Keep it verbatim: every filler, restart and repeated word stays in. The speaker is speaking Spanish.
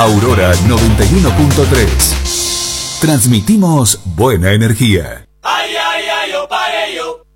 Aurora noventa y uno punto tres. Transmitimos buena energía. Ay, ay, ay, oh, pare yo.